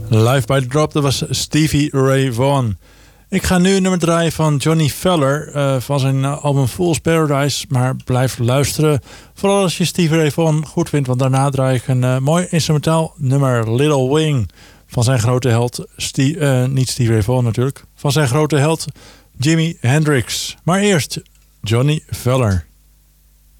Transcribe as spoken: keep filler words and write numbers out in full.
Live by the Drop, dat was Stevie Ray Vaughan. Ik ga nu een nummer draaien van Johnny Feller uh, van zijn album Fool's Paradise. Maar blijf luisteren, vooral als je Stevie Ray Vaughan goed vindt. Want daarna draai ik een uh, mooi instrumentaal nummer, Little Wing. Van zijn grote held, Steve, uh, niet Stevie Ray Vaughan natuurlijk. Van zijn grote held Jimi Hendrix. Maar eerst Johnny Feller.